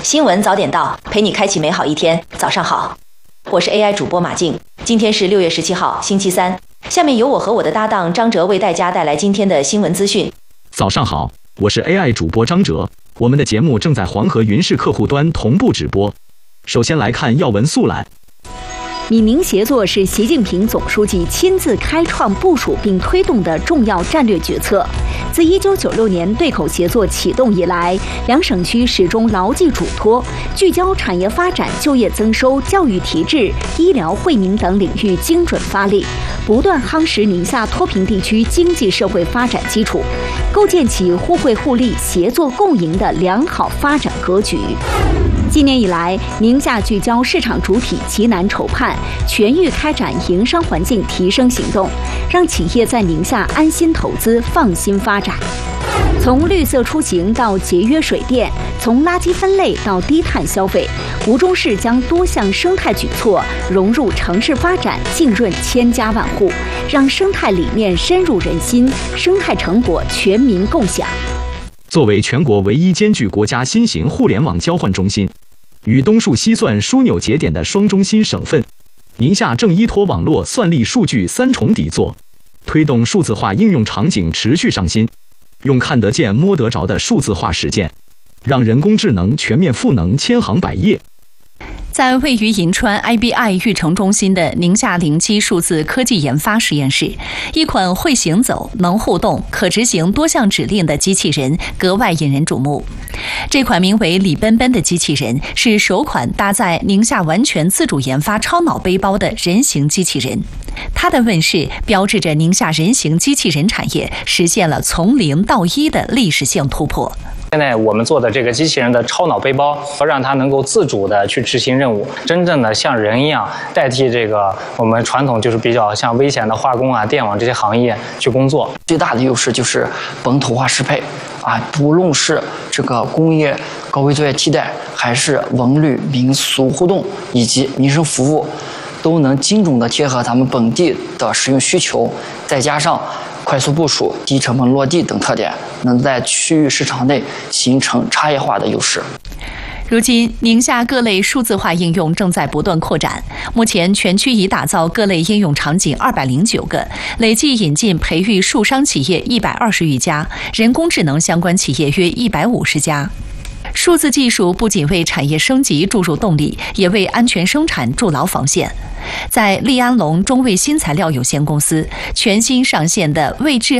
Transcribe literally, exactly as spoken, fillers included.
新闻早点到，陪你开启美好一天。早上好，我是 A I 主播马静。今天是六月十七号，星期三。下面由我和我的搭档张哲为大家带来今天的新闻资讯。 早上好，我是 A I 主播张哲。我们的节目正在黄河云视客户端同步直播。首先来看要闻速览。 闽宁协作是习近平总书记亲自开创、部署并推动的重要战略决策。自一九九六年对口协作启动以来，两省区始终牢记嘱托，聚焦产业发展、就业增收、教育提质、医疗惠民等领域精准发力，不断夯实宁夏脱贫地区经济社会发展基础，构建起互惠互利、协作共赢的良好发展格局。今年以来，宁夏聚焦市场主体急难筹盼，全域开展营商环境提升行动，让企业在宁夏安心投资、放心发展。从绿色出行到节约水电，从垃圾分类到低碳消费，吴忠市将多项生态举措融入城市发展，浸润千家万户，让生态理念深入人心，生态成果全民共享。 作为全国唯一兼具国家新型互联网交换中心与东数西算枢纽节点的双中心省份，宁夏正依托网络算力数据三重底座，推动数字化应用场景持续上新，用看得见摸得着的数字化实践，让人工智能全面赋能千行百业。 在位于银川 I B I 育成中心的宁夏零基数字科技研发实验室，一款会行走、能互动、可执行多项指令的机器人格外引人瞩目。这款名为李奔奔的机器人是首款搭载宁夏完全自主研发超脑背包的人形机器人。它的问世标志着宁夏人形机器人产业实现了从零到一的历史性突破。 现在我们做的这个机器人的超脑背包，让它能够自主的去执行任务，真正的像人一样代替这个我们传统就是比较像危险的化工啊、电网这些行业去工作。 最大的优势就是本土化适配啊，不论是这个工业高危作业替代，还是文旅民俗互动以及民生服务，都能精准的贴合咱们本地的使用需求，再加上快速部署、低成本落地等特点，能在区域市场内形成差异化的优势。 如今，宁夏各类数字化应用正在不断扩展。目前，全区已打造各类应用场景二百零九个，累计引进培育数商企业一百二十余家，人工智能相关企业约一百五十家。数字技术不仅为产业升级注入动力，也为安全生产筑牢防线。在利安龙中卫新材料有限公司，全新上线的卫智